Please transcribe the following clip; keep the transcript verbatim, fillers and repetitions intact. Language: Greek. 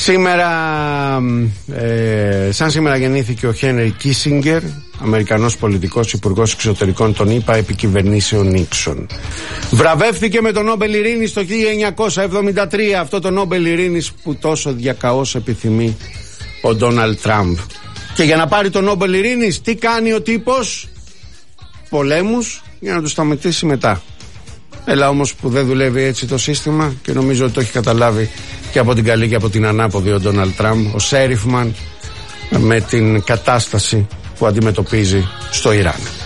Σήμερα, ε, σαν σήμερα γεννήθηκε ο Χένρι Κίσινγκερ, Αμερικανός πολιτικός, υπουργός εξωτερικών των ΗΠΑ επί κυβερνήσεων Νίξον. Βραβεύτηκε με το Νόμπελ Ειρήνης το χίλια εννιακόσια εβδομήντα τρία, αυτό το Νόμπελ Ειρήνης που τόσο διακαώς επιθυμεί ο Ντόναλντ Τραμπ. Και για να πάρει το Νόμπελ Ειρήνης, τι κάνει ο τύπος? Πολέμους για να τους σταματήσει μετά. Έλα όμως που δεν δουλεύει έτσι το σύστημα, και νομίζω ότι το έχει καταλάβει και από την καλή και από την ανάποδη ο Ντόναλντ Τραμπ, ο Σέριφμαν, με την κατάσταση που αντιμετωπίζει στο Ιράν.